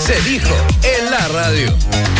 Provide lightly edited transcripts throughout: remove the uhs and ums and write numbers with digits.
Se dijo en la radio.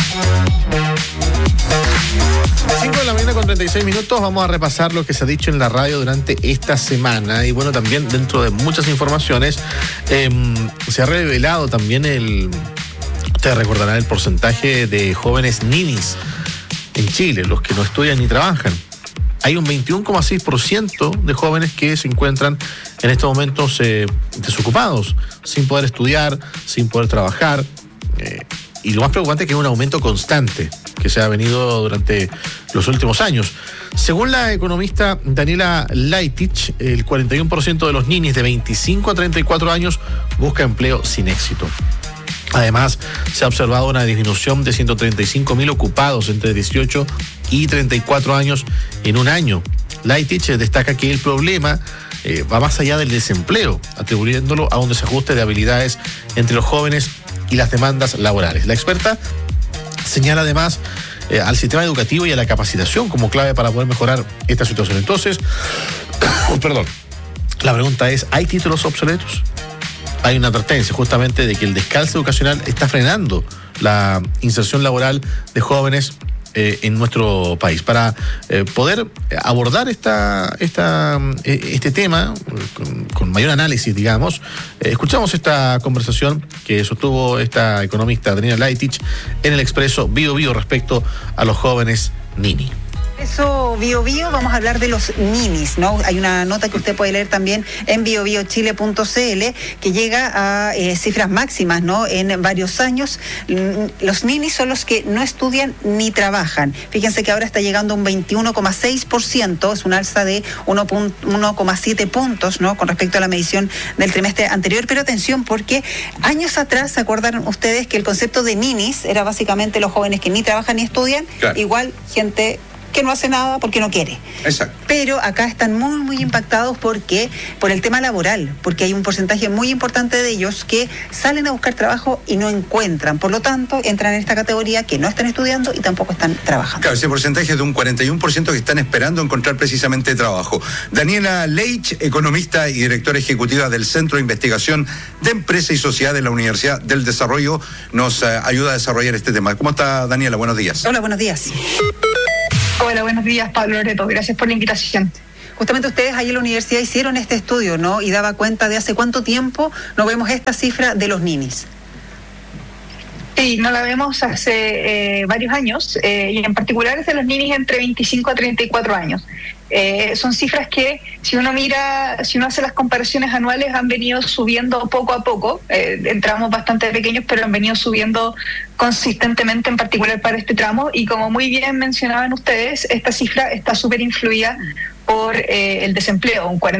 5 de la mañana con 36 minutos, vamos a repasar lo que se ha dicho en la radio durante esta semana. Y bueno, también dentro de muchas informaciones se ha revelado también ustedes recordarán el porcentaje de jóvenes ninis en Chile, los que no estudian ni trabajan. Hay un 21,6% de jóvenes que se encuentran en estos momentos desocupados, sin poder estudiar, sin poder trabajar. Y lo más preocupante es que es un aumento constante que se ha venido durante los últimos años. Según la economista Daniela Leitich, el 41% de los ninis de 25 a 34 años busca empleo sin éxito. Además, se ha observado una disminución de 135.000 ocupados entre 18 y 34 años en un año. Leitich destaca que el problema va más allá del desempleo, atribuyéndolo a un desajuste de habilidades entre los jóvenes y las demandas laborales. La experta señala además al sistema educativo y a la capacitación como clave para poder mejorar esta situación. Entonces, la pregunta es, ¿hay títulos obsoletos? Hay una advertencia justamente de que el descalce educacional está frenando la inserción laboral de jóvenes en nuestro país. Para poder abordar este tema con mayor análisis, digamos, escuchamos esta conversación que sostuvo esta economista Daniela Leitich en el Expreso Bio Bio respecto a los jóvenes nini. Eso, Bio Bio, vamos a hablar de los ninis, ¿no? Hay una nota que usted puede leer también en biobiochile.cl que llega a cifras máximas, ¿no? En varios años. Los ninis son los que no estudian ni trabajan. Fíjense que ahora está llegando a un 21,6%, es un alza de 1,7 puntos, ¿no? Con respecto a la medición del trimestre anterior. Pero atención, porque años atrás, ¿se acuerdan ustedes que el concepto de ninis era básicamente los jóvenes que ni trabajan ni estudian? Claro. Igual gente que no hace nada porque no quiere. Exacto. Pero acá están muy, muy impactados por el tema laboral, porque hay un porcentaje muy importante de ellos que salen a buscar trabajo y no encuentran. Por lo tanto, entran en esta categoría que no están estudiando y tampoco están trabajando. Claro, ese porcentaje es de un 41% que están esperando encontrar precisamente trabajo. Daniela Leitich, economista y directora ejecutiva del Centro de Investigación de Empresa y Sociedad de la Universidad del Desarrollo, nos ayuda a desarrollar este tema. ¿Cómo está, Daniela? Buenos días. Hola, buenos días. Hola, buenos días, Pablo Loreto. Gracias por la invitación. Justamente ustedes ahí en la universidad hicieron este estudio, ¿no? Y daba cuenta de hace cuánto tiempo no vemos esta cifra de los ninis. Sí, no la vemos hace varios años, y en particular es de los ninis entre 25 a 34 años. Son cifras que, si uno hace las comparaciones anuales, han venido subiendo poco a poco. Entramos bastante pequeños, pero han venido subiendo consistentemente, en particular para este tramo. Y como muy bien mencionaban ustedes, esta cifra está súper influida por el desempleo, un 40%.